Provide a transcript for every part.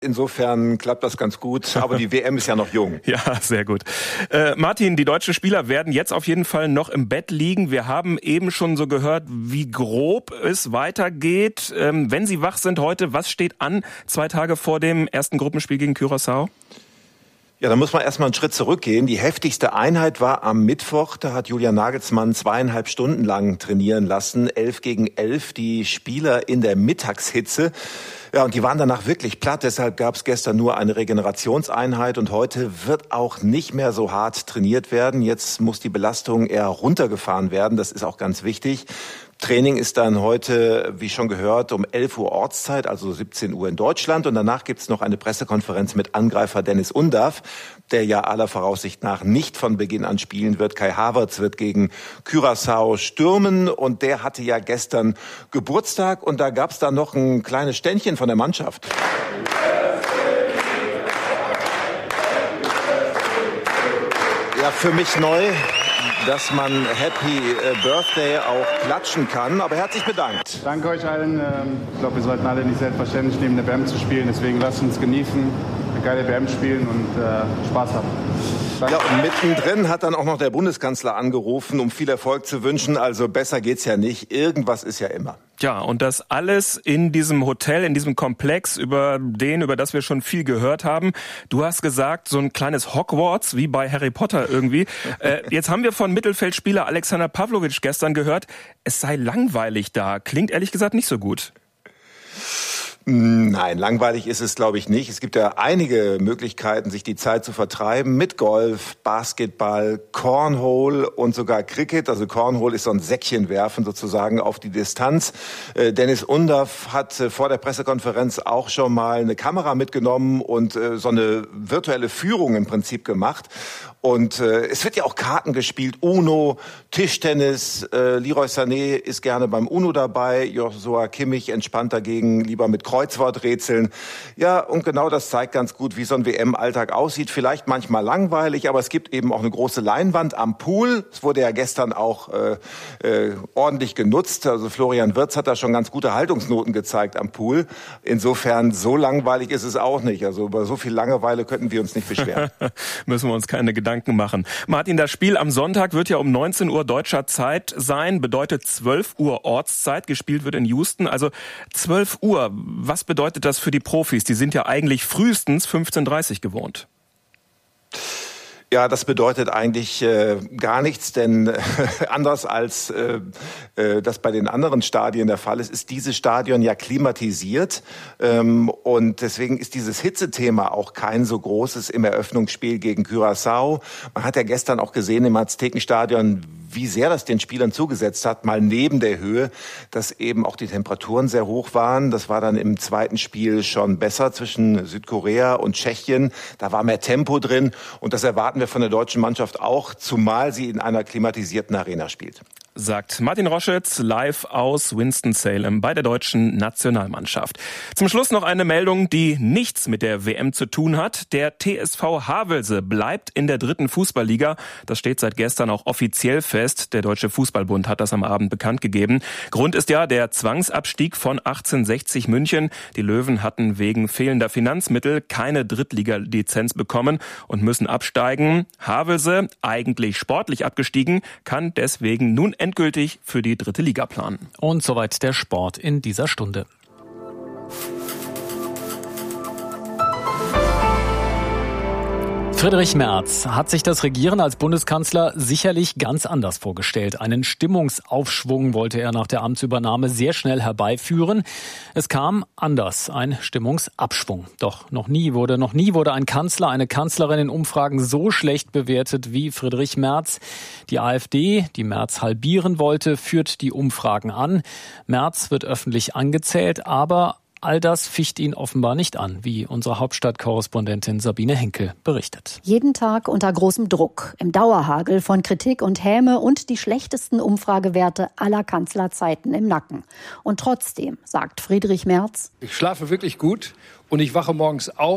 Insofern klappt das ganz gut, aber die WM ist ja noch jung. Ja, sehr gut. Martin, die deutschen Spieler werden jetzt auf jeden Fall noch im Bett liegen. Wir haben eben schon so gehört, wie grob es weitergeht. Wenn sie wach sind heute, was steht an 2 Tage vor dem ersten Gruppenspiel gegen Curaçao? Ja, da muss man erstmal einen Schritt zurückgehen. Die heftigste Einheit war am Mittwoch. Da hat Julian Nagelsmann 2,5 Stunden lang trainieren lassen. 11 gegen 11, die Spieler in der Mittagshitze. Ja, und die waren danach wirklich platt. Deshalb gab es gestern nur eine Regenerationseinheit. Und heute wird auch nicht mehr so hart trainiert werden. Jetzt muss die Belastung eher runtergefahren werden. Das ist auch ganz wichtig. Training ist dann heute, wie schon gehört, um 11 Uhr Ortszeit, also 17 Uhr in Deutschland. Und danach gibt's noch eine Pressekonferenz mit Angreifer Dennis Undav, der ja aller Voraussicht nach nicht von Beginn an spielen wird. Kai Havertz wird gegen Curaçao stürmen. Und der hatte ja gestern Geburtstag. Und da gab's dann noch ein kleines Ständchen von der Mannschaft. Ja, für mich neu, dass man Happy Birthday auch klatschen kann. Aber er hat sich bedankt. Danke euch allen. Ich glaube, wir sollten alle nicht selbstverständlich neben der WM zu spielen. Deswegen lasst uns genießen, eine geile WM spielen und Spaß haben. Danke. Ja, und mittendrin hat dann auch noch der Bundeskanzler angerufen, um viel Erfolg zu wünschen. Also besser geht's ja nicht. Irgendwas ist ja immer. Ja, und das alles in diesem Hotel, in diesem Komplex, über das wir schon viel gehört haben. Du hast gesagt, so ein kleines Hogwarts, wie bei Harry Potter irgendwie. Jetzt haben wir von Mittelfeldspieler Alexander Pavlovic gestern gehört, es sei langweilig da. Klingt ehrlich gesagt nicht so gut. Nein, langweilig ist es, glaube ich, nicht. Es gibt ja einige Möglichkeiten, sich die Zeit zu vertreiben mit Golf, Basketball, Cornhole und sogar Cricket. Also Cornhole ist so ein Säckchen werfen sozusagen auf die Distanz. Dennis Undav hat vor der Pressekonferenz auch schon mal eine Kamera mitgenommen und so eine virtuelle Führung im Prinzip gemacht. Und es wird ja auch Karten gespielt, Uno, Tischtennis. Leroy Sané ist gerne beim Uno dabei. Joshua Kimmich entspannt dagegen lieber mit Kreuzworträtseln. Ja, und genau das zeigt ganz gut, wie so ein WM-Alltag aussieht. Vielleicht manchmal langweilig, aber es gibt eben auch eine große Leinwand am Pool. Es wurde ja gestern auch ordentlich genutzt. Also Florian Wirtz hat da schon ganz gute Haltungsnoten gezeigt am Pool. Insofern, so langweilig ist es auch nicht. Also über so viel Langeweile könnten wir uns nicht beschweren. Müssen wir uns keine Gedanken machen. Martin, das Spiel am Sonntag wird ja um 19 Uhr deutscher Zeit sein, bedeutet 12 Uhr Ortszeit, gespielt wird in Houston, also 12 Uhr. Was bedeutet das für die Profis? Die sind ja eigentlich frühestens 15:30 Uhr gewohnt. Ja, das bedeutet eigentlich gar nichts, denn anders als das bei den anderen Stadien der Fall ist dieses Stadion ja klimatisiert und deswegen ist dieses Hitzethema auch kein so großes im Eröffnungsspiel gegen Curaçao. Man hat ja gestern auch gesehen im Aztekenstadion, wie sehr das den Spielern zugesetzt hat, mal neben der Höhe, dass eben auch die Temperaturen sehr hoch waren. Das war dann im zweiten Spiel schon besser zwischen Südkorea und Tschechien. Da war mehr Tempo drin und das erwarten wir von der deutschen Mannschaft auch, zumal sie in einer klimatisierten Arena spielt. Sagt Martin Roschitz live aus Winston-Salem bei der deutschen Nationalmannschaft. Zum Schluss noch eine Meldung, die nichts mit der WM zu tun hat. Der TSV Havelse bleibt in der 3. Fußballliga. Das steht seit gestern auch offiziell fest. Der Deutsche Fußballbund hat das am Abend bekannt gegeben. Grund ist ja der Zwangsabstieg von 1860 München. Die Löwen hatten wegen fehlender Finanzmittel keine Drittliga-Lizenz bekommen und müssen absteigen. Havelse, eigentlich sportlich abgestiegen, kann deswegen nun endgültig für die 3. Liga planen. Und soweit der Sport in dieser Stunde. Friedrich Merz hat sich das Regieren als Bundeskanzler sicherlich ganz anders vorgestellt. Einen Stimmungsaufschwung wollte er nach der Amtsübernahme sehr schnell herbeiführen. Es kam anders, ein Stimmungsabschwung. Doch noch nie wurde ein Kanzler, eine Kanzlerin in Umfragen so schlecht bewertet wie Friedrich Merz. Die AfD, die Merz halbieren wollte, führt die Umfragen an. Merz wird öffentlich angezählt, aber all das ficht ihn offenbar nicht an, wie unsere Hauptstadtkorrespondentin Sabine Henkel berichtet. Jeden Tag unter großem Druck, im Dauerhagel von Kritik und Häme und die schlechtesten Umfragewerte aller Kanzlerzeiten im Nacken. Und trotzdem, sagt Friedrich Merz: Ich schlafe wirklich gut und ich wache morgens auf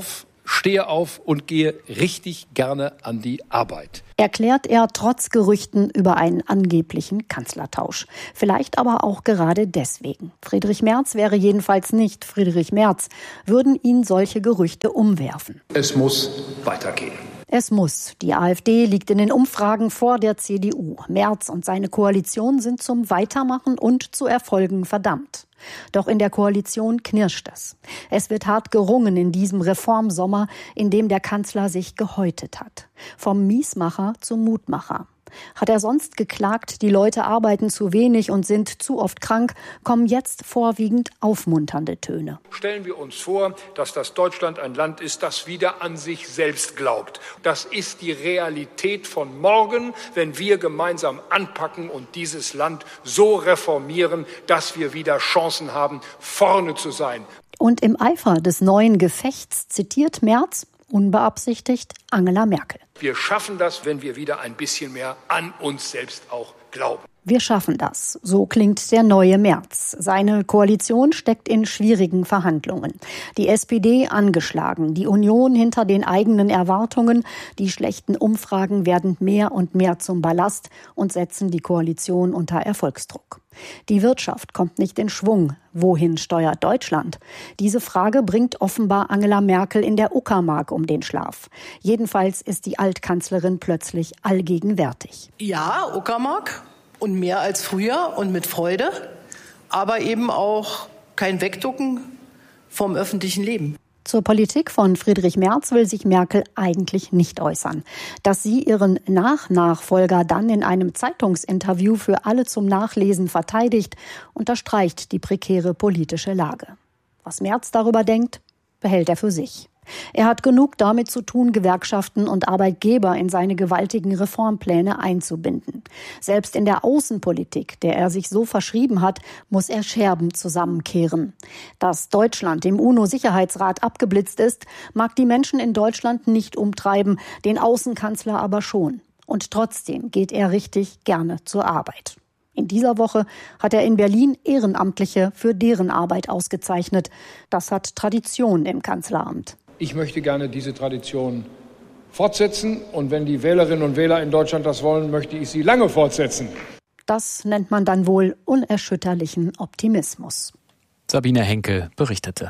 stehe auf und gehe richtig gerne an die Arbeit. Erklärt er trotz Gerüchten über einen angeblichen Kanzlertausch. Vielleicht aber auch gerade deswegen. Friedrich Merz wäre jedenfalls nicht Friedrich Merz, würden ihn solche Gerüchte umwerfen. Es muss weitergehen. Es muss. Die AfD liegt in den Umfragen vor der CDU. Merz und seine Koalition sind zum Weitermachen und zu Erfolgen verdammt. Doch in der Koalition knirscht es. Es wird hart gerungen in diesem Reformsommer, in dem der Kanzler sich gehäutet hat. Vom Miesmacher zum Mutmacher. Hat er sonst geklagt, die Leute arbeiten zu wenig und sind zu oft krank, kommen jetzt vorwiegend aufmunternde Töne. Stellen wir uns vor, dass das Deutschland ein Land ist, das wieder an sich selbst glaubt. Das ist die Realität von morgen, wenn wir gemeinsam anpacken und dieses Land so reformieren, dass wir wieder Chancen haben, vorne zu sein. Und im Eifer des neuen Gefechts zitiert Merz, unbeabsichtigt, Angela Merkel. Wir schaffen das, wenn wir wieder ein bisschen mehr an uns selbst auch glauben. Wir schaffen das. So klingt der neue Merz. Seine Koalition steckt in schwierigen Verhandlungen. Die SPD angeschlagen, die Union hinter den eigenen Erwartungen. Die schlechten Umfragen werden mehr und mehr zum Ballast und setzen die Koalition unter Erfolgsdruck. Die Wirtschaft kommt nicht in Schwung. Wohin steuert Deutschland? Diese Frage bringt offenbar Angela Merkel in der Uckermark um den Schlaf. Jedenfalls ist die Altkanzlerin plötzlich allgegenwärtig. Ja, Uckermark. Und mehr als früher und mit Freude, aber eben auch kein Wegducken vom öffentlichen Leben. Zur Politik von Friedrich Merz will sich Merkel eigentlich nicht äußern. Dass sie ihren Nachfolger dann in einem Zeitungsinterview für alle zum Nachlesen verteidigt, unterstreicht die prekäre politische Lage. Was Merz darüber denkt, behält er für sich. Er hat genug damit zu tun, Gewerkschaften und Arbeitgeber in seine gewaltigen Reformpläne einzubinden. Selbst in der Außenpolitik, der er sich so verschrieben hat, muss er Scherben zusammenkehren. Dass Deutschland im UNO-Sicherheitsrat abgeblitzt ist, mag die Menschen in Deutschland nicht umtreiben, den Außenkanzler aber schon. Und trotzdem geht er richtig gerne zur Arbeit. In dieser Woche hat er in Berlin Ehrenamtliche für deren Arbeit ausgezeichnet. Das hat Tradition im Kanzleramt. Ich möchte gerne diese Tradition fortsetzen. Und wenn die Wählerinnen und Wähler in Deutschland das wollen, möchte ich sie lange fortsetzen. Das nennt man dann wohl unerschütterlichen Optimismus. Sabine Henkel berichtete.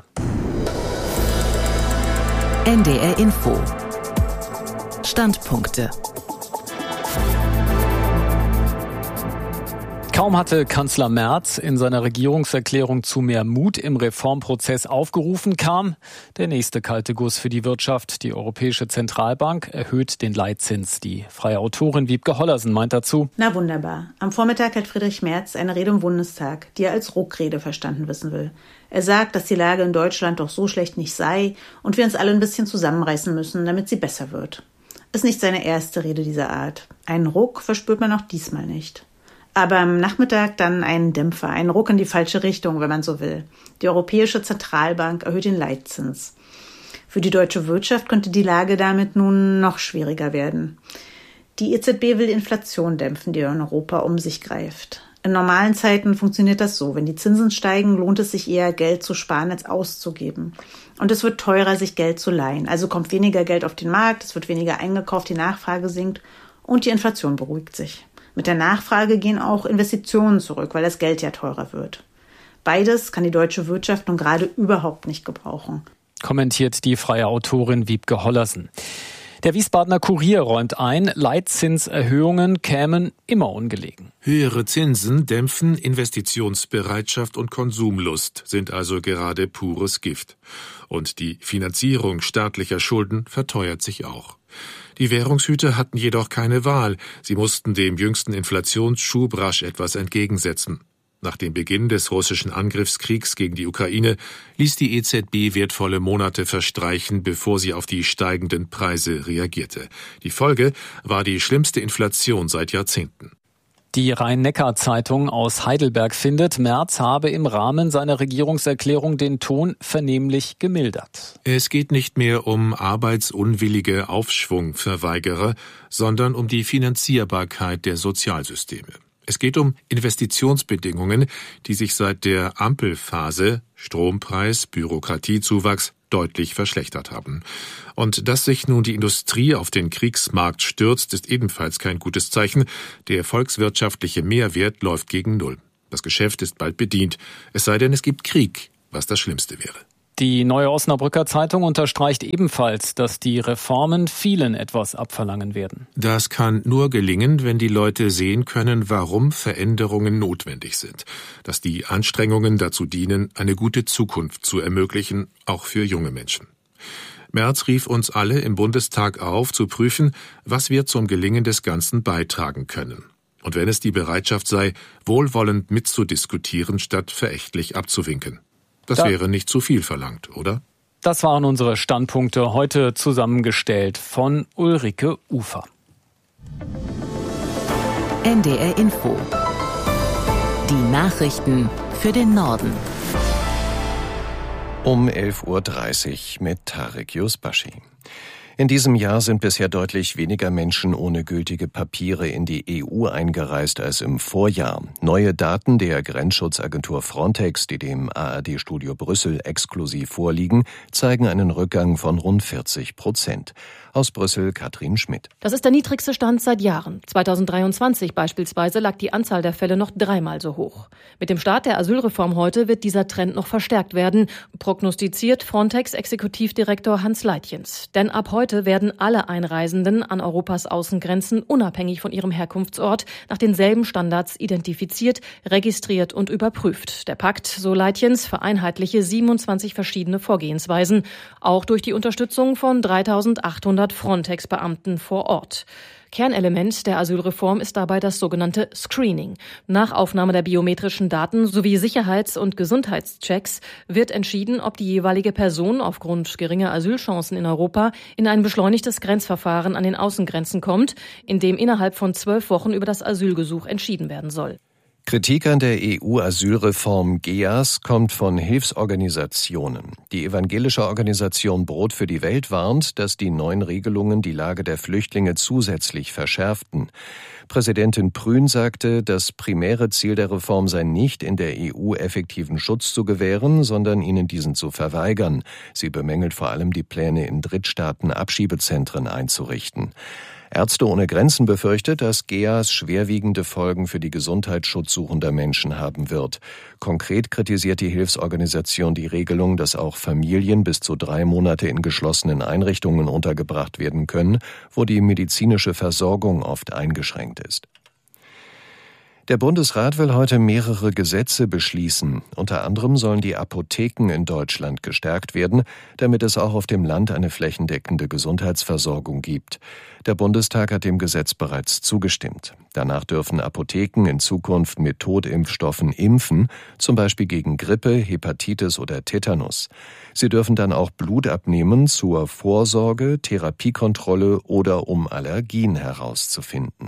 NDR Info. Standpunkte. Kaum hatte Kanzler Merz in seiner Regierungserklärung zu mehr Mut im Reformprozess aufgerufen, kam der nächste kalte Guss für die Wirtschaft. Die Europäische Zentralbank erhöht den Leitzins. Die freie Autorin Wiebke Hollersen meint dazu: Na wunderbar. Am Vormittag hat Friedrich Merz eine Rede im Bundestag, die er als Ruckrede verstanden wissen will. Er sagt, dass die Lage in Deutschland doch so schlecht nicht sei und wir uns alle ein bisschen zusammenreißen müssen, damit sie besser wird. Ist nicht seine erste Rede dieser Art. Einen Ruck verspürt man auch diesmal nicht. Aber am Nachmittag dann einen Dämpfer, einen Ruck in die falsche Richtung, wenn man so will. Die Europäische Zentralbank erhöht den Leitzins. Für die deutsche Wirtschaft könnte die Lage damit nun noch schwieriger werden. Die EZB will Inflation dämpfen, die in Europa um sich greift. In normalen Zeiten funktioniert das so. Wenn die Zinsen steigen, lohnt es sich eher, Geld zu sparen, als auszugeben. Und es wird teurer, sich Geld zu leihen. Also kommt weniger Geld auf den Markt, es wird weniger eingekauft, die Nachfrage sinkt und die Inflation beruhigt sich. Mit der Nachfrage gehen auch Investitionen zurück, weil das Geld ja teurer wird. Beides kann die deutsche Wirtschaft nun gerade überhaupt nicht gebrauchen. Kommentiert die freie Autorin Wiebke Hollersen. Der Wiesbadener Kurier räumt ein, Leitzinserhöhungen kämen immer ungelegen. Höhere Zinsen dämpfen Investitionsbereitschaft und Konsumlust, sind also gerade pures Gift. Und die Finanzierung staatlicher Schulden verteuert sich auch. Die Währungshüter hatten jedoch keine Wahl. Sie mussten dem jüngsten Inflationsschub rasch etwas entgegensetzen. Nach dem Beginn des russischen Angriffskriegs gegen die Ukraine ließ die EZB wertvolle Monate verstreichen, bevor sie auf die steigenden Preise reagierte. Die Folge war die schlimmste Inflation seit Jahrzehnten. Die Rhein-Neckar-Zeitung aus Heidelberg findet, Merz habe im Rahmen seiner Regierungserklärung den Ton vernehmlich gemildert. Es geht nicht mehr um arbeitsunwillige Aufschwungverweigerer, sondern um die Finanzierbarkeit der Sozialsysteme. Es geht um Investitionsbedingungen, die sich seit der Ampelphase Strompreis, Bürokratiezuwachs deutlich verschlechtert haben. Und dass sich nun die Industrie auf den Kriegsmarkt stürzt, ist ebenfalls kein gutes Zeichen. Der volkswirtschaftliche Mehrwert läuft gegen Null. Das Geschäft ist bald bedient, es sei denn, es gibt Krieg, was das Schlimmste wäre. Die Neue Osnabrücker Zeitung unterstreicht ebenfalls, dass die Reformen vielen etwas abverlangen werden. Das kann nur gelingen, wenn die Leute sehen können, warum Veränderungen notwendig sind. Dass die Anstrengungen dazu dienen, eine gute Zukunft zu ermöglichen, auch für junge Menschen. Merz rief uns alle im Bundestag auf, zu prüfen, was wir zum Gelingen des Ganzen beitragen können. Und wenn es die Bereitschaft sei, wohlwollend mitzudiskutieren, statt verächtlich abzuwinken. Das wäre nicht zu viel verlangt, oder? Das waren unsere Standpunkte, heute zusammengestellt von Ulrike Ufer. NDR Info. Die Nachrichten für den Norden. Um 11.30 Uhr mit Tarek Yusbashi. In diesem Jahr sind bisher deutlich weniger Menschen ohne gültige Papiere in die EU eingereist als im Vorjahr. Neue Daten der Grenzschutzagentur Frontex, die dem ARD-Studio Brüssel exklusiv vorliegen, zeigen einen Rückgang von rund 40%. Aus Brüssel Katrin Schmidt. Das ist der niedrigste Stand seit Jahren. 2023 beispielsweise lag die Anzahl der Fälle noch 3-mal so hoch. Mit dem Start der Asylreform heute wird dieser Trend noch verstärkt werden, prognostiziert Frontex-Exekutivdirektor Hans Leitjens. Denn ab heute werden alle Einreisenden an Europas Außengrenzen unabhängig von ihrem Herkunftsort nach denselben Standards identifiziert, registriert und überprüft. Der Pakt, so Leitjens, vereinheitliche 27 verschiedene Vorgehensweisen, auch durch die Unterstützung von 3.800 Frontex-Beamten vor Ort. Kernelement der Asylreform ist dabei das sogenannte Screening. Nach Aufnahme der biometrischen Daten sowie Sicherheits- und Gesundheitschecks wird entschieden, ob die jeweilige Person aufgrund geringer Asylchancen in Europa in ein beschleunigtes Grenzverfahren an den Außengrenzen kommt, in dem innerhalb von 12 Wochen über das Asylgesuch entschieden werden soll. Kritik an der EU-Asylreform GEAS kommt von Hilfsorganisationen. Die evangelische Organisation Brot für die Welt warnt, dass die neuen Regelungen die Lage der Flüchtlinge zusätzlich verschärften. Präsidentin Prün sagte, das primäre Ziel der Reform sei nicht, in der EU effektiven Schutz zu gewähren, sondern ihnen diesen zu verweigern. Sie bemängelt vor allem die Pläne, in Drittstaaten Abschiebezentren einzurichten. Ärzte ohne Grenzen befürchtet, dass GEAS schwerwiegende Folgen für die Gesundheit schutzsuchender Menschen haben wird. Konkret kritisiert die Hilfsorganisation die Regelung, dass auch Familien bis zu 3 Monate in geschlossenen Einrichtungen untergebracht werden können, wo die medizinische Versorgung oft eingeschränkt ist. Der Bundesrat will heute mehrere Gesetze beschließen. Unter anderem sollen die Apotheken in Deutschland gestärkt werden, damit es auch auf dem Land eine flächendeckende Gesundheitsversorgung gibt. Der Bundestag hat dem Gesetz bereits zugestimmt. Danach dürfen Apotheken in Zukunft mit Totimpfstoffen impfen, zum Beispiel gegen Grippe, Hepatitis oder Tetanus. Sie dürfen dann auch Blut abnehmen zur Vorsorge, Therapiekontrolle oder um Allergien herauszufinden.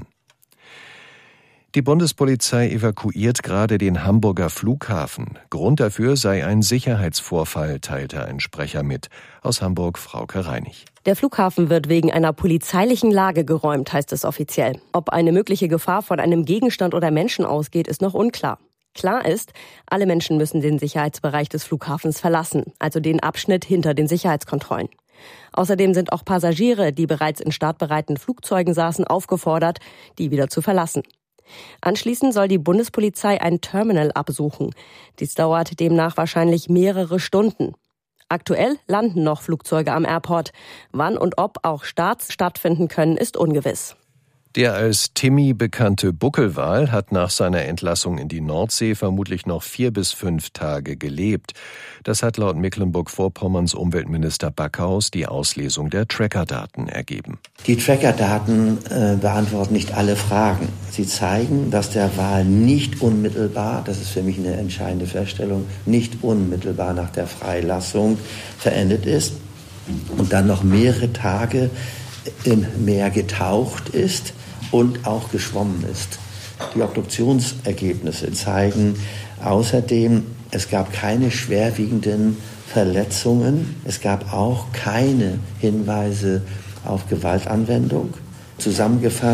Die Bundespolizei evakuiert gerade den Hamburger Flughafen. Grund dafür sei ein Sicherheitsvorfall, teilte ein Sprecher mit. Aus Hamburg Frauke Reinig. Der Flughafen wird wegen einer polizeilichen Lage geräumt, heißt es offiziell. Ob eine mögliche Gefahr von einem Gegenstand oder Menschen ausgeht, ist noch unklar. Klar ist, alle Menschen müssen den Sicherheitsbereich des Flughafens verlassen, also den Abschnitt hinter den Sicherheitskontrollen. Außerdem sind auch Passagiere, die bereits in startbereiten Flugzeugen saßen, aufgefordert, die wieder zu verlassen. Anschließend soll die Bundespolizei ein Terminal absuchen. Dies dauert demnach wahrscheinlich mehrere Stunden. Aktuell landen noch Flugzeuge am Airport. Wann und ob auch Starts stattfinden können, ist ungewiss. Der als Timmy bekannte Buckelwal hat nach seiner Entlassung in die Nordsee vermutlich noch 4 bis 5 Tage gelebt. Das hat laut Mecklenburg-Vorpommerns Umweltminister Backhaus die Auslesung der Trackerdaten ergeben. Die Trackerdaten beantworten nicht alle Fragen. Sie zeigen, dass der Wal nicht unmittelbar, das ist für mich eine entscheidende Feststellung, nicht unmittelbar nach der Freilassung verendet ist und dann noch mehrere Tage im Meer getaucht ist und auch geschwommen ist. Die Obduktionsergebnisse zeigen außerdem, es gab keine schwerwiegenden Verletzungen, es gab auch keine Hinweise auf Gewaltanwendung. Zusammengefasst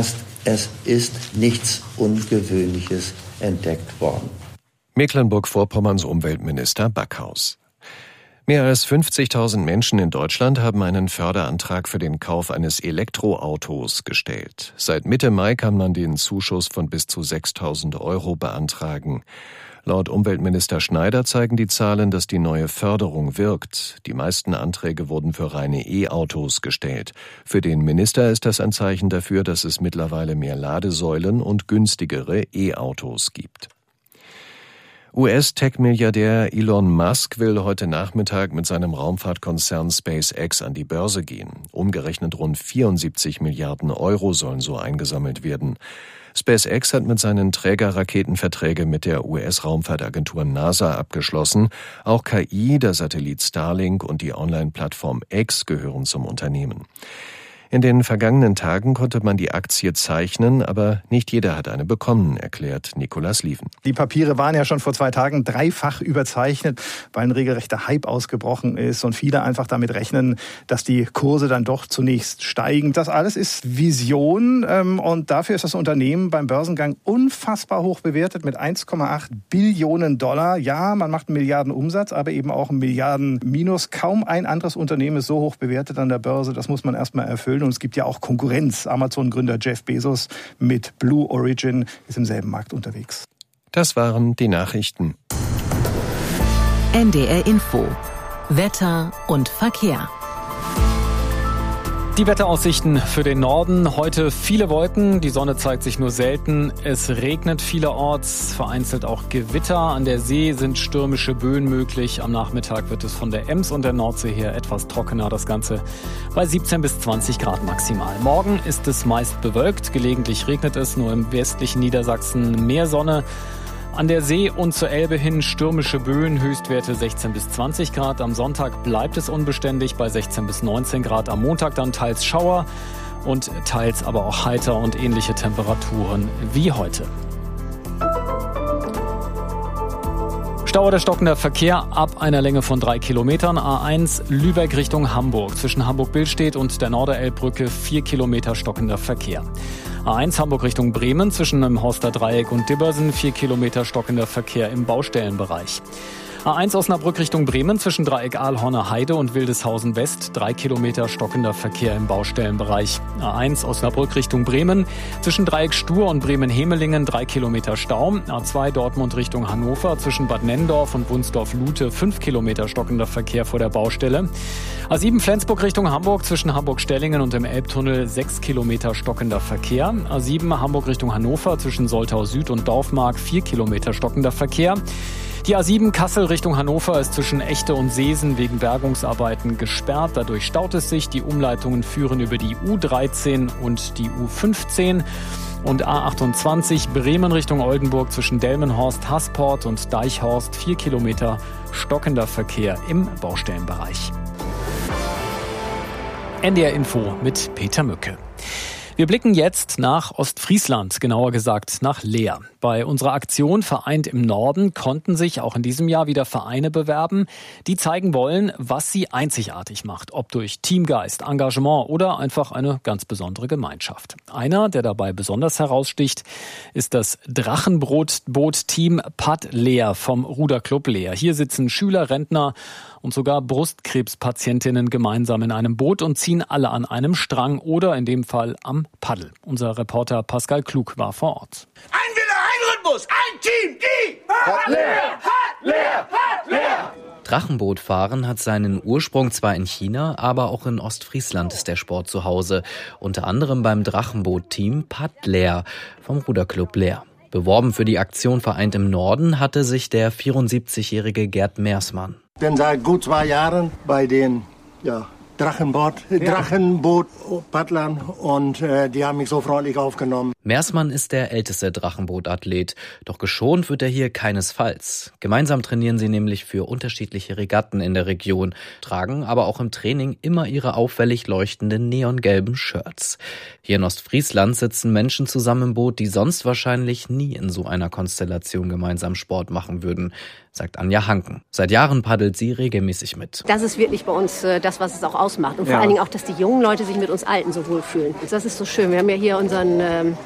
Es ist nichts Ungewöhnliches entdeckt worden. Mecklenburg-Vorpommerns Umweltminister Backhaus. Mehr als 50.000 Menschen in Deutschland haben einen Förderantrag für den Kauf eines Elektroautos gestellt. Seit Mitte Mai kann man den Zuschuss von bis zu 6.000 € beantragen. Laut Umweltminister Schneider zeigen die Zahlen, dass die neue Förderung wirkt. Die meisten Anträge wurden für reine E-Autos gestellt. Für den Minister ist das ein Zeichen dafür, dass es mittlerweile mehr Ladesäulen und günstigere E-Autos gibt. US-Tech-Milliardär Elon Musk will heute Nachmittag mit seinem Raumfahrtkonzern SpaceX an die Börse gehen. Umgerechnet rund 74 Milliarden € sollen so eingesammelt werden. SpaceX hat mit seinen Trägerraketen Verträge mit der US-Raumfahrtagentur NASA abgeschlossen. Auch KI, der Satellit Starlink und die Online-Plattform X gehören zum Unternehmen. In den vergangenen Tagen konnte man die Aktie zeichnen, aber nicht jeder hat eine bekommen, erklärt Nicolas Lieven. Die Papiere waren ja schon vor 2 Tagen dreifach überzeichnet, weil ein regelrechter Hype ausgebrochen ist und viele einfach damit rechnen, dass die Kurse dann doch zunächst steigen. Das alles ist Vision und dafür ist das Unternehmen beim Börsengang unfassbar hoch bewertet mit 1,8 Billionen $. Ja, man macht einen Milliardenumsatz, aber eben auch einen Milliarden-Minus. Kaum ein anderes Unternehmen ist so hoch bewertet an der Börse, das muss man erstmal erfüllen. Und es gibt ja auch Konkurrenz. Amazon-Gründer Jeff Bezos mit Blue Origin ist im selben Markt unterwegs. Das waren die Nachrichten. NDR Info. Wetter und Verkehr. Die Wetteraussichten für den Norden. Heute viele Wolken, die Sonne zeigt sich nur selten. Es regnet vielerorts, vereinzelt auch Gewitter. An der See sind stürmische Böen möglich. Am Nachmittag wird es von der Ems und der Nordsee her etwas trockener. Das Ganze bei 17 bis 20 Grad maximal. Morgen ist es meist bewölkt. Gelegentlich regnet es, nur im westlichen Niedersachsen mehr Sonne. An der See und zur Elbe hin stürmische Böen, Höchstwerte 16 bis 20 Grad. Am Sonntag bleibt es unbeständig bei 16 bis 19 Grad. Am Montag dann teils Schauer und teils aber auch heiter und ähnliche Temperaturen wie heute. Stau oder stockender Verkehr ab einer Länge von 3 Kilometern. A1 Lübeck Richtung Hamburg. Zwischen Hamburg-Billstedt und der Norderelbbrücke 4 Kilometer stockender Verkehr. A1 Hamburg Richtung Bremen zwischen dem Horster Dreieck und Dibbersen 4 Kilometer stockender Verkehr im Baustellenbereich. A1 Osnabrück Richtung Bremen zwischen Dreieck Aalhorner Heide und Wildeshausen West 3 Kilometer stockender Verkehr im Baustellenbereich. A1 Osnabrück Richtung Bremen zwischen Dreieck Stur und Bremen-Hemelingen 3 Kilometer Stau. A2 Dortmund Richtung Hannover zwischen Bad Nenndorf und Wunsdorf-Lute 5 Kilometer stockender Verkehr vor der Baustelle. A7 Flensburg Richtung Hamburg zwischen Hamburg-Stellingen und dem Elbtunnel 6 Kilometer stockender Verkehr. A7 Hamburg Richtung Hannover zwischen Soltau Süd und Dorfmark 4 Kilometer stockender Verkehr. Die A7 Kassel Richtung Hannover ist zwischen Echte und Seesen wegen Bergungsarbeiten gesperrt. Dadurch staut es sich. Die Umleitungen führen über die U13 und die U15. Und A28 Bremen Richtung Oldenburg zwischen Delmenhorst, Hasport und Deichhorst 4 Kilometer stockender Verkehr im Baustellenbereich. NDR Info mit Peter Mücke. Wir blicken jetzt nach Ostfriesland, genauer gesagt nach Leer. Bei unserer Aktion Vereint im Norden konnten sich auch in diesem Jahr wieder Vereine bewerben, die zeigen wollen, was sie einzigartig macht. Ob durch Teamgeist, Engagement oder einfach eine ganz besondere Gemeinschaft. Einer, der dabei besonders heraussticht, ist das Drachenboot-Team Pad Leer vom Ruderclub Leer. Hier sitzen Schüler, Rentner und sogar Brustkrebspatientinnen gemeinsam in einem Boot und ziehen alle an einem Strang oder in dem Fall am Paddel. Unser Reporter Pascal Klug war vor Ort. Ein Wille, ein Rhythmus, ein Team, die Pad Leer, Pad Leer, Pad Leer. Drachenbootfahren hat seinen Ursprung zwar in China, aber auch in Ostfriesland ist der Sport zu Hause. Unter anderem beim Drachenboot-Team Pad Leer vom Ruderclub Leer. Beworben für die Aktion Vereint im Norden hatte sich der 74-jährige Gerd Meersmann. Bin seit gut 2 Jahren bei den Drachenboot-Paddlern und die haben mich so freundlich aufgenommen. Meersmann ist der älteste Drachenboot-Athlet, doch geschont wird er hier keinesfalls. Gemeinsam trainieren sie nämlich für unterschiedliche Regatten in der Region, tragen aber auch im Training immer ihre auffällig leuchtenden neongelben Shirts. Hier in Ostfriesland sitzen Menschen zusammen im Boot, die sonst wahrscheinlich nie in so einer Konstellation gemeinsam Sport machen würden, sagt Anja Hanken. Seit Jahren paddelt sie regelmäßig mit. Das ist wirklich bei uns das, was es auch ausmacht. Und vor allen Dingen auch, dass die jungen Leute sich mit uns Alten so wohlfühlen. Und das ist so schön. Wir haben ja hier unseren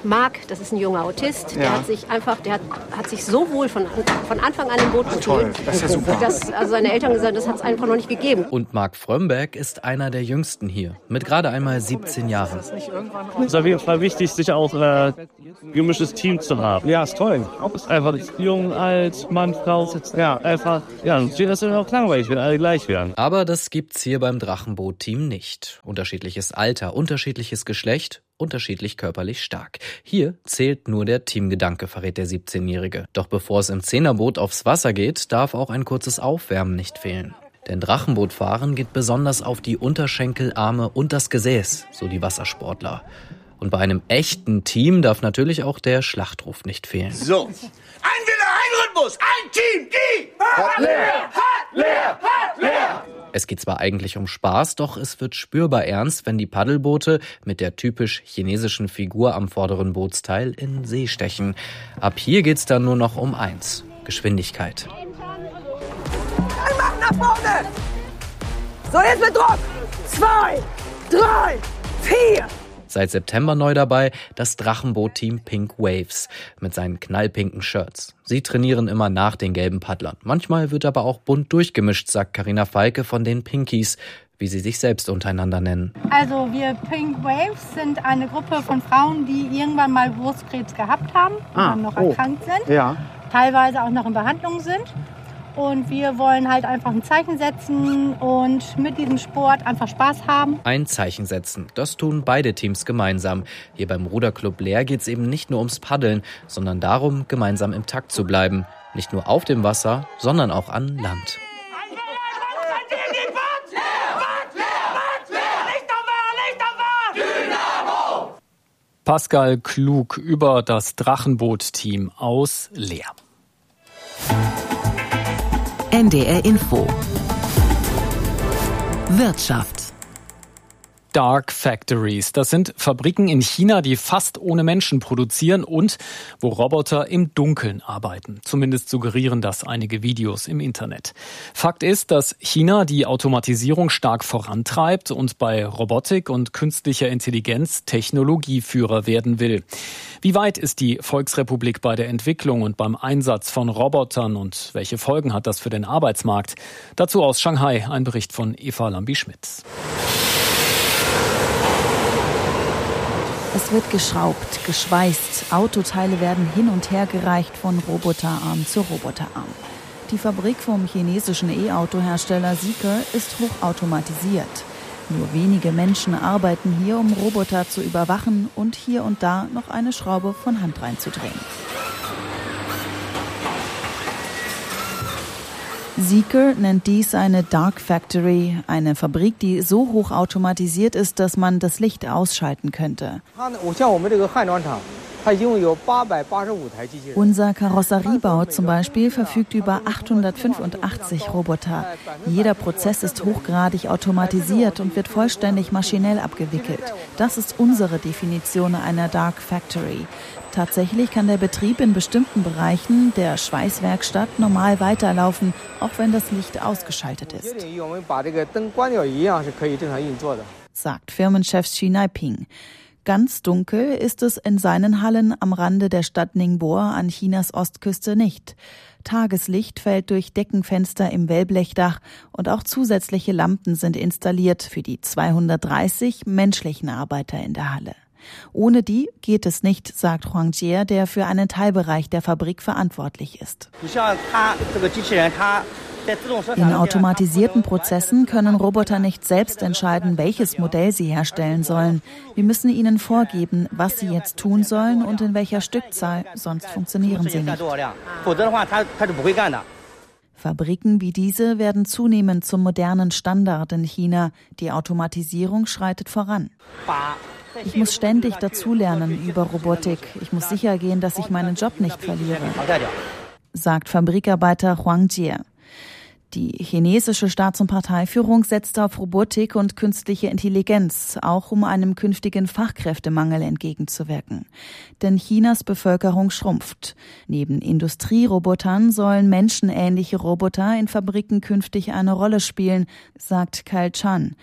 Marc, das ist ein junger Autist, der hat sich so wohl von Anfang an im Boot gefühlt. Toll, das ist ja super. Also seine Eltern gesagt, das hat es einfach noch nicht gegeben. Und Marc Frömberg ist einer der Jüngsten hier, mit gerade einmal 17 Jahren. Es ist auf jeden Fall wichtig, sich auch ein gemischtes Team zu haben. Ja, ist toll. Ist einfach jung, alt, Mann, Frau. Ja, einfach, das ist auch langweilig, wenn alle gleich werden. Aber das gibt's hier beim Drachenboot-Team nicht. Unterschiedliches Alter, unterschiedliches Geschlecht, unterschiedlich körperlich stark. Hier zählt nur der Teamgedanke, verrät der 17-Jährige. Doch bevor es im Zehnerboot aufs Wasser geht, darf auch ein kurzes Aufwärmen nicht fehlen. Denn Drachenbootfahren geht besonders auf die Unterschenkel, Arme und das Gesäß, so die Wassersportler. Und bei einem echten Team darf natürlich auch der Schlachtruf nicht fehlen. So. Ein Wille, ein Rhythmus, ein Team, die Hart leer, hart leer, hart leer. Es geht zwar eigentlich um Spaß, doch es wird spürbar ernst, wenn die Paddelboote mit der typisch chinesischen Figur am vorderen Bootsteil in See stechen. Ab hier geht's dann nur noch um eins: Geschwindigkeit. Einmal nach vorne. So, jetzt mit Druck. 2, 3, 4. Seit September neu dabei das Drachenboot-Team Pink Waves mit seinen knallpinken Shirts. Sie trainieren immer nach den gelben Paddlern. Manchmal wird aber auch bunt durchgemischt, sagt Carina Falke von den Pinkies, wie sie sich selbst untereinander nennen. Also wir Pink Waves sind eine Gruppe von Frauen, die irgendwann mal Brustkrebs gehabt haben und dann noch erkrankt sind, teilweise auch noch in Behandlung sind. Und wir wollen halt einfach ein Zeichen setzen und mit diesem Sport einfach Spaß haben. Ein Zeichen setzen, das tun beide Teams gemeinsam. Hier beim Ruderclub Leer geht es eben nicht nur ums Paddeln, sondern darum, gemeinsam im Takt zu bleiben. Nicht nur auf dem Wasser, sondern auch an Land. Pascal Klug über das Drachenboot-Team aus Leer. NDR Info. Wirtschaft. Dark Factories. Das sind Fabriken in China, die fast ohne Menschen produzieren und wo Roboter im Dunkeln arbeiten. Zumindest suggerieren das einige Videos im Internet. Fakt ist, dass China die Automatisierung stark vorantreibt und bei Robotik und künstlicher Intelligenz Technologieführer werden will. Wie weit ist die Volksrepublik bei der Entwicklung und beim Einsatz von Robotern und welche Folgen hat das für den Arbeitsmarkt? Dazu aus Shanghai ein Bericht von Eva Lambi-Schmidt. Es wird geschraubt, geschweißt, Autoteile werden hin und her gereicht von Roboterarm zu Roboterarm. Die Fabrik vom chinesischen E-Auto-Hersteller Zeekr ist hochautomatisiert. Nur wenige Menschen arbeiten hier, um Roboter zu überwachen und hier und da noch eine Schraube von Hand reinzudrehen. Zeekr nennt dies eine Dark Factory, eine Fabrik, die so hoch automatisiert ist, dass man das Licht ausschalten könnte. Unser Karosseriebau zum Beispiel verfügt über 885 Roboter. Jeder Prozess ist hochgradig automatisiert und wird vollständig maschinell abgewickelt. Das ist unsere Definition einer Dark Factory. Tatsächlich kann der Betrieb in bestimmten Bereichen der Schweißwerkstatt normal weiterlaufen, auch wenn das Licht ausgeschaltet ist, sagt Firmenchef Xu Neiping. Ganz dunkel ist es in seinen Hallen am Rande der Stadt Ningbo an Chinas Ostküste nicht. Tageslicht fällt durch Deckenfenster im Wellblechdach und auch zusätzliche Lampen sind installiert für die 230 menschlichen Arbeiter in der Halle. Ohne die geht es nicht, sagt Huang Jie, der für einen Teilbereich der Fabrik verantwortlich ist. In automatisierten Prozessen können Roboter nicht selbst entscheiden, welches Modell sie herstellen sollen. Wir müssen ihnen vorgeben, was sie jetzt tun sollen und in welcher Stückzahl, sonst funktionieren sie nicht. Fabriken wie diese werden zunehmend zum modernen Standard in China. Die Automatisierung schreitet voran. Ich muss ständig dazulernen über Robotik. Ich muss sicher gehen, dass ich meinen Job nicht verliere, sagt Fabrikarbeiter Huang Jie. Die chinesische Staats- und Parteiführung setzt auf Robotik und künstliche Intelligenz, auch um einem künftigen Fachkräftemangel entgegenzuwirken. Denn Chinas Bevölkerung schrumpft. Neben Industrierobotern sollen menschenähnliche Roboter in Fabriken künftig eine Rolle spielen, sagt Kyle Chan.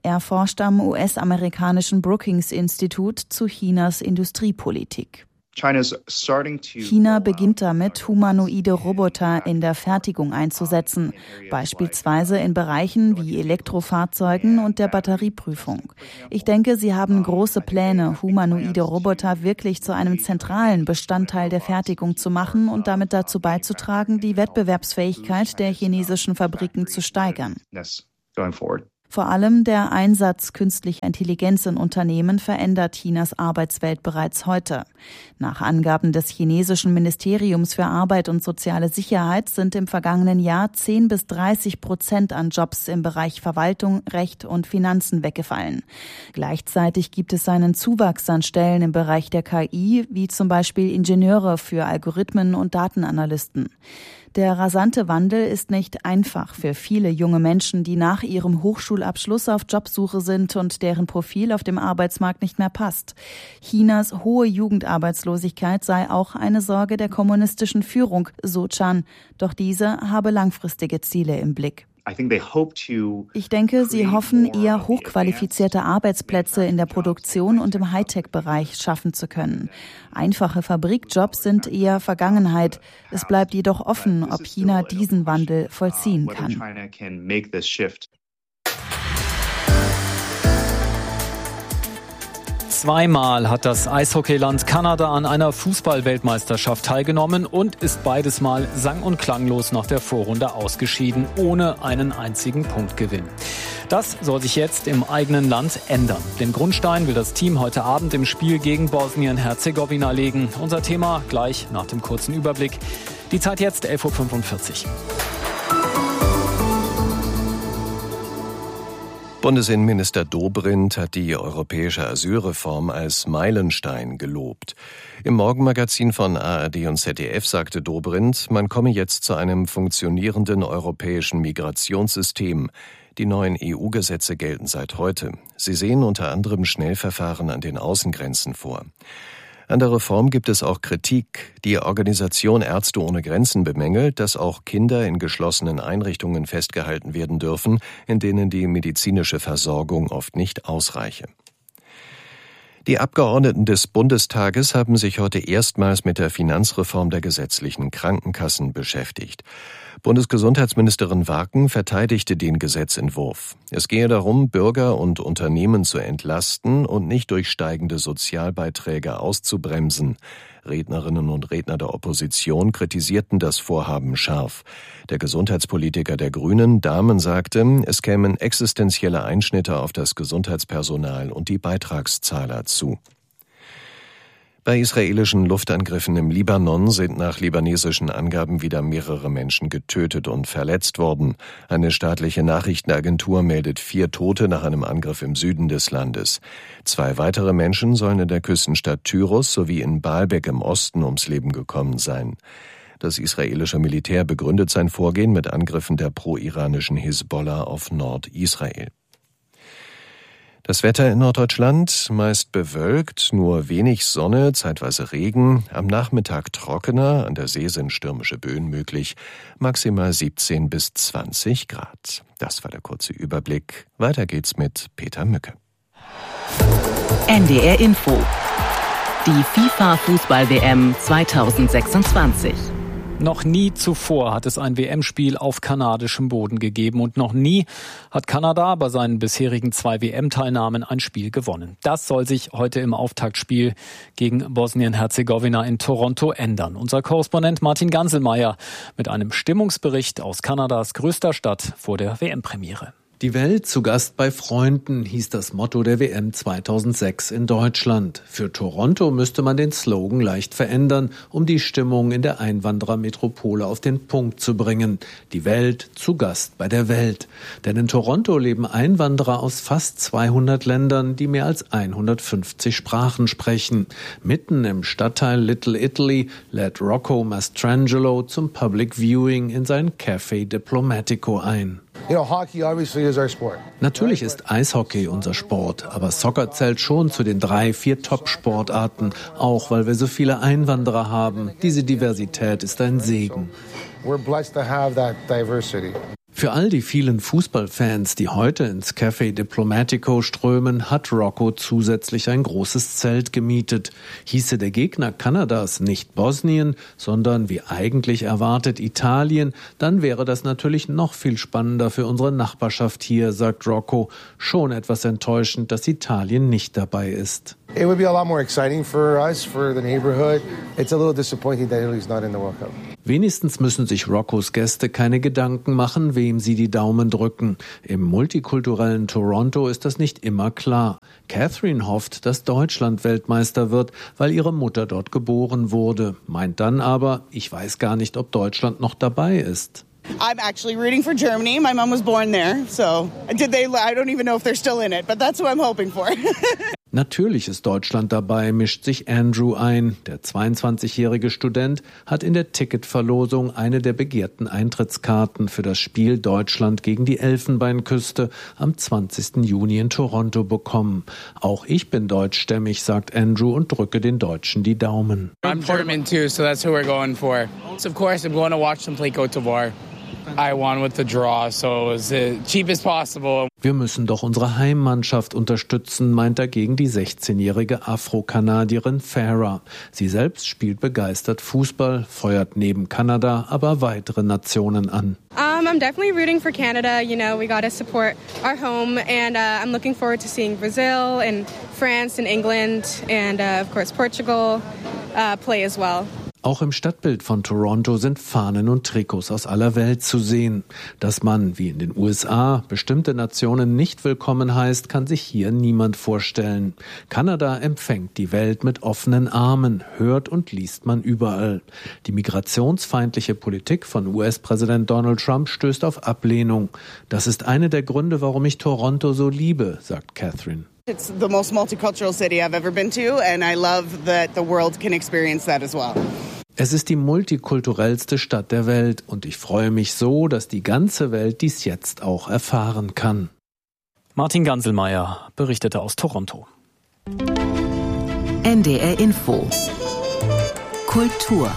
Er forscht am US-amerikanischen Brookings-Institut zu Chinas Industriepolitik. China beginnt damit, humanoide Roboter in der Fertigung einzusetzen, beispielsweise in Bereichen wie Elektrofahrzeugen und der Batterieprüfung. Ich denke, sie haben große Pläne, humanoide Roboter wirklich zu einem zentralen Bestandteil der Fertigung zu machen und damit dazu beizutragen, die Wettbewerbsfähigkeit der chinesischen Fabriken zu steigern. Vor allem der Einsatz künstlicher Intelligenz in Unternehmen verändert Chinas Arbeitswelt bereits heute. Nach Angaben des chinesischen Ministeriums für Arbeit und soziale Sicherheit sind im vergangenen Jahr 10-30% an Jobs im Bereich Verwaltung, Recht und Finanzen weggefallen. Gleichzeitig gibt es einen Zuwachs an Stellen im Bereich der KI, wie zum Beispiel Ingenieure für Algorithmen und Datenanalysten. Der rasante Wandel ist nicht einfach für viele junge Menschen, die nach ihrem Hochschulabschluss auf Jobsuche sind und deren Profil auf dem Arbeitsmarkt nicht mehr passt. Chinas hohe Jugendarbeitslosigkeit sei auch eine Sorge der kommunistischen Führung, so Chan. Doch diese habe langfristige Ziele im Blick. Ich denke, sie hoffen, eher hochqualifizierte Arbeitsplätze in der Produktion und im Hightech-Bereich schaffen zu können. Einfache Fabrikjobs sind eher Vergangenheit. Es bleibt jedoch offen, ob China diesen Wandel vollziehen kann. Zweimal hat das Eishockeyland Kanada an einer Fußball-Weltmeisterschaft teilgenommen und ist beides Mal sang- und klanglos nach der Vorrunde ausgeschieden, ohne einen einzigen Punktgewinn. Das soll sich jetzt im eigenen Land ändern. Den Grundstein will das Team heute Abend im Spiel gegen Bosnien-Herzegowina legen. Unser Thema gleich nach dem kurzen Überblick. Die Zeit jetzt 11.45 Uhr. Bundesinnenminister Dobrindt hat die europäische Asylreform als Meilenstein gelobt. Im Morgenmagazin von ARD und ZDF sagte Dobrindt, man komme jetzt zu einem funktionierenden europäischen Migrationssystem. Die neuen EU-Gesetze gelten seit heute. Sie sehen unter anderem Schnellverfahren an den Außengrenzen vor. An der Reform gibt es auch Kritik. Die Organisation Ärzte ohne Grenzen bemängelt, dass auch Kinder in geschlossenen Einrichtungen festgehalten werden dürfen, in denen die medizinische Versorgung oft nicht ausreiche. Die Abgeordneten des Bundestages haben sich heute erstmals mit der Finanzreform der gesetzlichen Krankenkassen beschäftigt. Bundesgesundheitsministerin Warken verteidigte den Gesetzentwurf. Es gehe darum, Bürger und Unternehmen zu entlasten und nicht durch steigende Sozialbeiträge auszubremsen. Rednerinnen und Redner der Opposition kritisierten das Vorhaben scharf. Der Gesundheitspolitiker der Grünen, Dahmen, sagte, es kämen existenzielle Einschnitte auf das Gesundheitspersonal und die Beitragszahler zu. Bei israelischen Luftangriffen im Libanon sind nach libanesischen Angaben wieder mehrere Menschen getötet und verletzt worden. Eine staatliche Nachrichtenagentur meldet 4 Tote nach einem Angriff im Süden des Landes. 2 weitere Menschen sollen in der Küstenstadt Tyros sowie in Baalbek im Osten ums Leben gekommen sein. Das israelische Militär begründet sein Vorgehen mit Angriffen der pro-iranischen Hisbollah auf Nordisrael. Das Wetter in Norddeutschland meist bewölkt, nur wenig Sonne, zeitweise Regen, am Nachmittag trockener, an der See sind stürmische Böen möglich, maximal 17 bis 20 Grad. Das war der kurze Überblick. Weiter geht's mit Peter Mücke. NDR Info. Die FIFA-Fußball-WM 2026. Noch nie zuvor hat es ein WM-Spiel auf kanadischem Boden gegeben und noch nie hat Kanada bei seinen bisherigen 2 WM-Teilnahmen ein Spiel gewonnen. Das soll sich heute im Auftaktspiel gegen Bosnien-Herzegowina in Toronto ändern. Unser Korrespondent Martin Ganselmeier mit einem Stimmungsbericht aus Kanadas größter Stadt vor der WM-Premiere. Die Welt zu Gast bei Freunden hieß das Motto der WM 2006 in Deutschland. Für Toronto müsste man den Slogan leicht verändern, um die Stimmung in der Einwanderermetropole auf den Punkt zu bringen. Die Welt zu Gast bei der Welt. Denn in Toronto leben Einwanderer aus fast 200 Ländern, die mehr als 150 Sprachen sprechen. Mitten im Stadtteil Little Italy lädt Rocco Mastrangelo zum Public Viewing in sein Café Diplomatico ein. Natürlich ist Eishockey unser Sport, aber Soccer zählt schon zu den 3-4 Top-Sportarten, auch weil wir so viele Einwanderer haben. Diese Diversität ist ein Segen. Für all die vielen Fußballfans, die heute ins Café Diplomatico strömen, hat Rocco zusätzlich ein großes Zelt gemietet. Hieße der Gegner Kanadas nicht Bosnien, sondern wie eigentlich erwartet Italien, dann wäre das natürlich noch viel spannender für unsere Nachbarschaft hier, sagt Rocco. Schon etwas enttäuschend, dass Italien nicht dabei ist. It would be a lot more exciting for us, for the neighborhood. It's a little disappointing that Italy's not in the World Cup. Wenigstens müssen sich Roccos Gäste keine Gedanken machen, wem sie die Daumen drücken. Im multikulturellen Toronto ist das nicht immer klar. Catherine hofft, dass Deutschland Weltmeister wird, weil ihre Mutter dort geboren wurde. Meint dann aber, ich weiß gar nicht, ob Deutschland noch dabei ist. I'm actually rooting for Germany. My mom was born there, so I don't even know if they're still in it, but that's who I'm hoping for. Natürlich ist Deutschland dabei, mischt sich Andrew ein. Der 22-jährige Student hat in der Ticketverlosung eine der begehrten Eintrittskarten für das Spiel Deutschland gegen die Elfenbeinküste am 20. Juni in Toronto bekommen. Auch ich bin deutschstämmig, sagt Andrew und drücke den Deutschen die Daumen. I'm German too, so that's who we're going for. So of course I'm going to watch them play Côte d'Ivoire. I won with the draw, so it was as cheap as possible. Wir müssen doch unsere Heimmannschaft unterstützen, meint dagegen die 16-jährige Afro-Kanadierin Farah. Sie selbst spielt begeistert Fußball, feuert neben Kanada aber weitere Nationen an. I'm definitely rooting for Canada. You know, we got to support our home, and I'm looking forward to seeing Brazil and France and England and of course Portugal play as well. Auch im Stadtbild von Toronto sind Fahnen und Trikots aus aller Welt zu sehen. Dass man, wie in den USA, bestimmte Nationen nicht willkommen heißt, kann sich hier niemand vorstellen. Kanada empfängt die Welt mit offenen Armen, hört und liest man überall. Die migrationsfeindliche Politik von US-Präsident Donald Trump stößt auf Ablehnung. Das ist einer der Gründe, warum ich Toronto so liebe, sagt Catherine. It's the most multicultural city I've ever been to, and I love that the world can experience that as well. Es ist die multikulturellste Stadt der Welt und ich freue mich so, dass die ganze Welt dies jetzt auch erfahren kann. Martin Ganselmeier berichtete aus Toronto. NDR Info Kultur.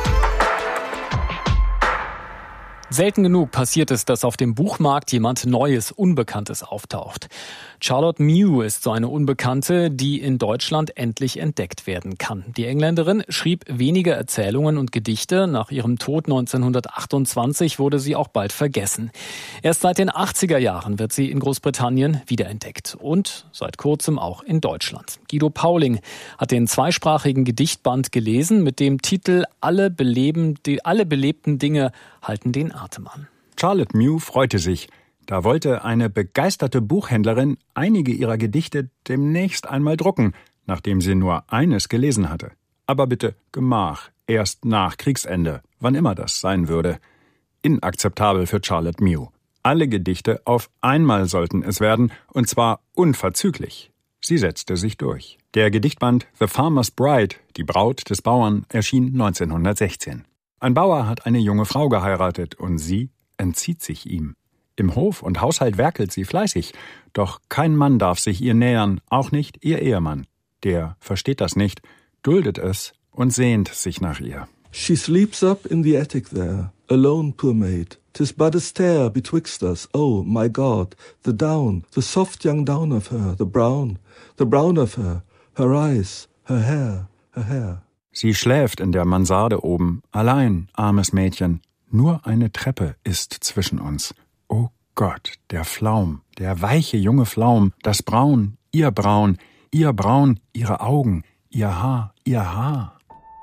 Selten genug passiert es, dass auf dem Buchmarkt jemand Neues, Unbekanntes auftaucht. Charlotte Mew ist so eine Unbekannte, die in Deutschland endlich entdeckt werden kann. Die Engländerin schrieb wenige Erzählungen und Gedichte. Nach ihrem Tod 1928 wurde sie auch bald vergessen. Erst seit den 80er Jahren wird sie in Großbritannien wiederentdeckt und seit kurzem auch in Deutschland. Guido Pauling hat den zweisprachigen Gedichtband gelesen mit dem Titel Alle belebten Dinge halten den Atem an. Charlotte Mew freute sich. Da wollte eine begeisterte Buchhändlerin einige ihrer Gedichte demnächst einmal drucken, nachdem sie nur eines gelesen hatte. Aber bitte Gemach, erst nach Kriegsende, wann immer das sein würde. Inakzeptabel für Charlotte Mew. Alle Gedichte auf einmal sollten es werden, und zwar unverzüglich. Sie setzte sich durch. Der Gedichtband The Farmer's Bride, die Braut des Bauern, erschien 1916. Ein Bauer hat eine junge Frau geheiratet und sie entzieht sich ihm. Im Hof und Haushalt werkelt sie fleißig, doch kein Mann darf sich ihr nähern, auch nicht ihr Ehemann. Der versteht das nicht, duldet es und sehnt sich nach ihr. She sleeps up in the attic there, alone, poor maid. 'Tis but a stair betwixt us, oh my God, the down, the soft young down of her, the brown of her eyes, her hair, her hair. Sie schläft in der Mansarde oben, allein, armes Mädchen. Nur eine Treppe ist zwischen uns. Oh Gott, der Flaum, der weiche junge Flaum, das Braun, ihr Braun, ihre Augen, ihr Haar.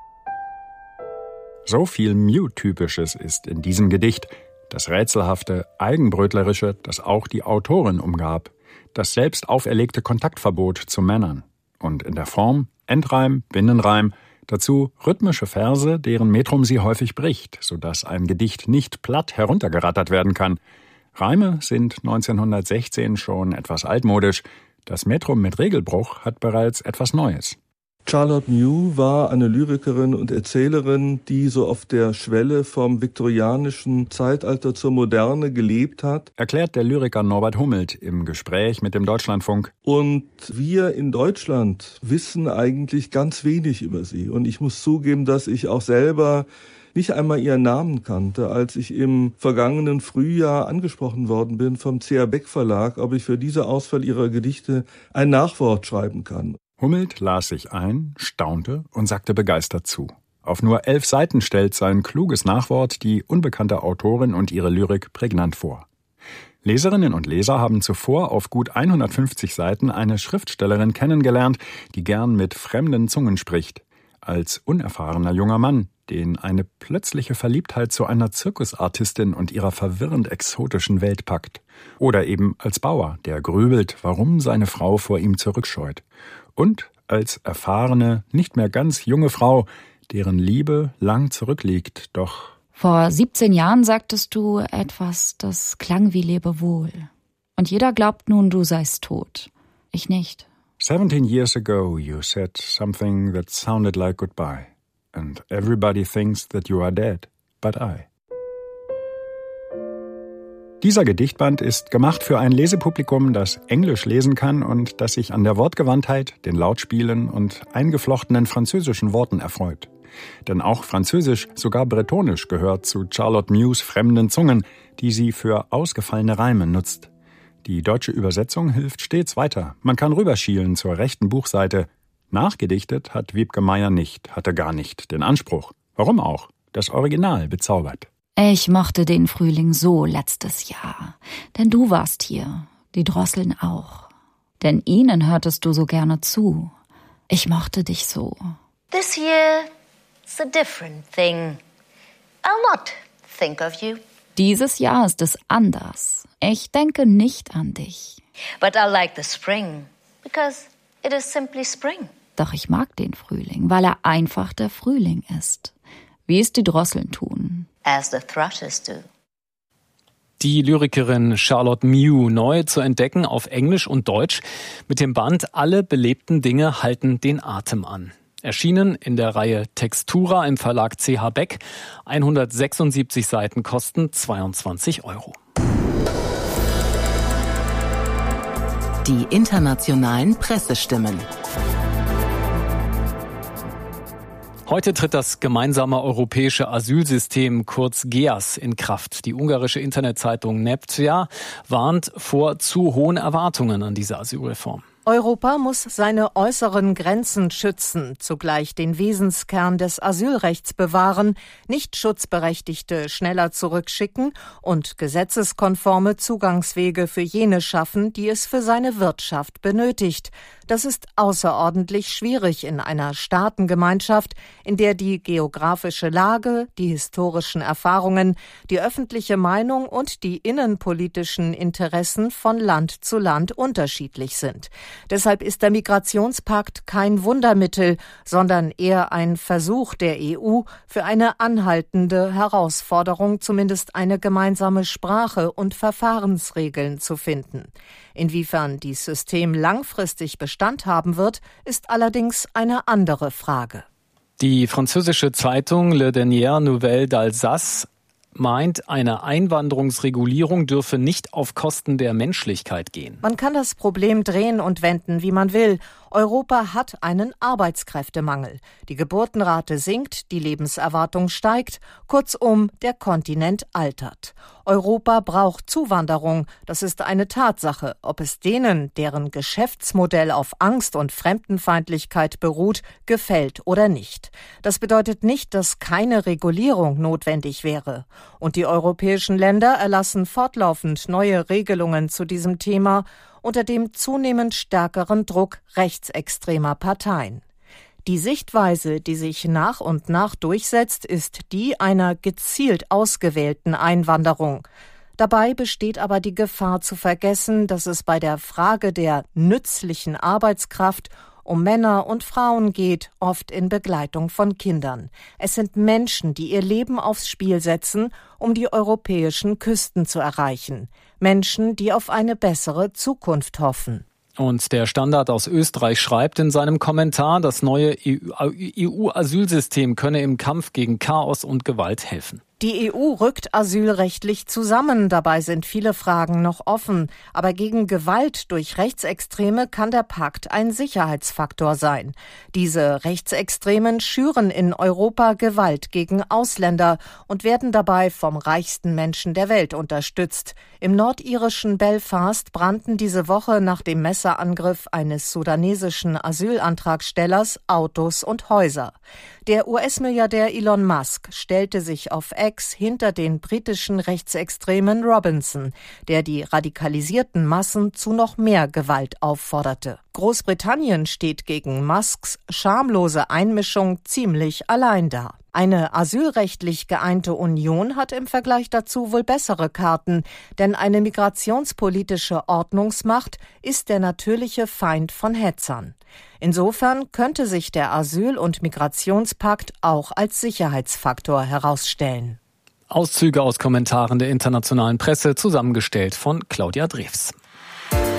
So viel Mew-Typisches ist in diesem Gedicht. Das Rätselhafte, Eigenbrötlerische, das auch die Autorin umgab. Das selbst auferlegte Kontaktverbot zu Männern. Und in der Form Endreim, Binnenreim, dazu rhythmische Verse, deren Metrum sie häufig bricht, sodass ein Gedicht nicht platt heruntergerattert werden kann. Reime sind 1916 schon etwas altmodisch. Das Metrum mit Regelbruch hat bereits etwas Neues. Charlotte Mew war eine Lyrikerin und Erzählerin, die so auf der Schwelle vom viktorianischen Zeitalter zur Moderne gelebt hat. Erklärt der Lyriker Norbert Hummelt im Gespräch mit dem Deutschlandfunk. Und wir in Deutschland wissen eigentlich ganz wenig über sie. Und ich muss zugeben, dass ich auch selber nicht einmal ihren Namen kannte, als ich im vergangenen Frühjahr angesprochen worden bin vom C.A. Beck Verlag, ob ich für diese Auswahl ihrer Gedichte ein Nachwort schreiben kann. Hummelt las sich ein, staunte und sagte begeistert zu. Auf nur 11 Seiten stellt sein kluges Nachwort die unbekannte Autorin und ihre Lyrik prägnant vor. Leserinnen und Leser haben zuvor auf gut 150 Seiten eine Schriftstellerin kennengelernt, die gern mit fremden Zungen spricht. Als unerfahrener junger Mann, den eine plötzliche Verliebtheit zu einer Zirkusartistin und ihrer verwirrend exotischen Welt packt. Oder eben als Bauer, der grübelt, warum seine Frau vor ihm zurückscheut. Und als erfahrene, nicht mehr ganz junge Frau, deren Liebe lang zurückliegt, doch... Vor 17 Jahren sagtest du etwas, das klang wie Lebewohl. Und jeder glaubt nun, du seist tot. Ich nicht. 17 years ago you said something that sounded like goodbye. And everybody thinks that you are dead, but I. Dieser Gedichtband ist gemacht für ein Lesepublikum, das Englisch lesen kann und das sich an der Wortgewandtheit, den Lautspielen und eingeflochtenen französischen Worten erfreut. Denn auch Französisch, sogar Bretonisch, gehört zu Charlotte Mews fremden Zungen, die sie für ausgefallene Reime nutzt. Die deutsche Übersetzung hilft stets weiter. Man kann rüberschielen zur rechten Buchseite. Nachgedichtet hat Wiebke Meyer nicht, hatte gar nicht den Anspruch. Warum auch? Das Original bezaubert. Ich mochte den Frühling so letztes Jahr. Denn du warst hier, die Drosseln auch. Denn ihnen hörtest du so gerne zu. Ich mochte dich so. This year... it's a different thing. I'll not think of you. Dieses Jahr ist es anders. Ich denke nicht an dich. But I like the spring, because it is simply spring. Doch ich mag den Frühling, weil er einfach der Frühling ist. Wie es die Drosseln tun. As the thrushes do. Die Lyrikerin Charlotte Mew neu zu entdecken auf Englisch und Deutsch mit dem Band Alle belebten Dinge halten den Atem an. Erschienen in der Reihe Textura im Verlag C.H. Beck. 176 Seiten kosten 22 €. Die internationalen Pressestimmen. Heute tritt das gemeinsame europäische Asylsystem, kurz GEAS, in Kraft. Die ungarische Internetzeitung Neptja warnt vor zu hohen Erwartungen an diese Asylreform. Europa muss seine äußeren Grenzen schützen, zugleich den Wesenskern des Asylrechts bewahren, nicht Schutzberechtigte schneller zurückschicken und gesetzeskonforme Zugangswege für jene schaffen, die es für seine Wirtschaft benötigt. Das ist außerordentlich schwierig in einer Staatengemeinschaft, in der die geografische Lage, die historischen Erfahrungen, die öffentliche Meinung und die innenpolitischen Interessen von Land zu Land unterschiedlich sind. Deshalb ist der Migrationspakt kein Wundermittel, sondern eher ein Versuch der EU, für eine anhaltende Herausforderung zumindest eine gemeinsame Sprache und Verfahrensregeln zu finden. Inwiefern dieses System langfristig Bestand haben wird, ist allerdings eine andere Frage. Die französische Zeitung Le Dernier Nouvelle d'Alsace meint, eine Einwanderungsregulierung dürfe nicht auf Kosten der Menschlichkeit gehen. Man kann das Problem drehen und wenden, wie man will. Europa hat einen Arbeitskräftemangel. Die Geburtenrate sinkt, die Lebenserwartung steigt. Kurzum, der Kontinent altert. Europa braucht Zuwanderung. Das ist eine Tatsache. Ob es denen, deren Geschäftsmodell auf Angst und Fremdenfeindlichkeit beruht, gefällt oder nicht. Das bedeutet nicht, dass keine Regulierung notwendig wäre. Und die europäischen Länder erlassen fortlaufend neue Regelungen zu diesem Thema unter dem zunehmend stärkeren Druck rechtsextremer Parteien. Die Sichtweise, die sich nach und nach durchsetzt, ist die einer gezielt ausgewählten Einwanderung. Dabei besteht aber die Gefahr zu vergessen, dass es bei der Frage der nützlichen Arbeitskraft um Männer und Frauen geht, oft in Begleitung von Kindern. Es sind Menschen, die ihr Leben aufs Spiel setzen, um die europäischen Küsten zu erreichen. Menschen, die auf eine bessere Zukunft hoffen. Und der Standard aus Österreich schreibt in seinem Kommentar, das neue EU-Asylsystem könne im Kampf gegen Chaos und Gewalt helfen. Die EU rückt asylrechtlich zusammen, dabei sind viele Fragen noch offen. Aber gegen Gewalt durch Rechtsextreme kann der Pakt ein Sicherheitsfaktor sein. Diese Rechtsextremen schüren in Europa Gewalt gegen Ausländer und werden dabei vom reichsten Menschen der Welt unterstützt. Im nordirischen Belfast brannten diese Woche nach dem Messerangriff eines sudanesischen Asylantragstellers Autos und Häuser. Der US-Milliardär Elon Musk stellte sich auf X hinter den britischen Rechtsextremen Robinson, der die radikalisierten Massen zu noch mehr Gewalt aufforderte. Großbritannien steht gegen Musks schamlose Einmischung ziemlich allein da. Eine asylrechtlich geeinte Union hat im Vergleich dazu wohl bessere Karten, denn eine migrationspolitische Ordnungsmacht ist der natürliche Feind von Hetzern. Insofern könnte sich der Asyl- und Migrationspakt auch als Sicherheitsfaktor herausstellen. Auszüge aus Kommentaren der internationalen Presse, zusammengestellt von Claudia Drews.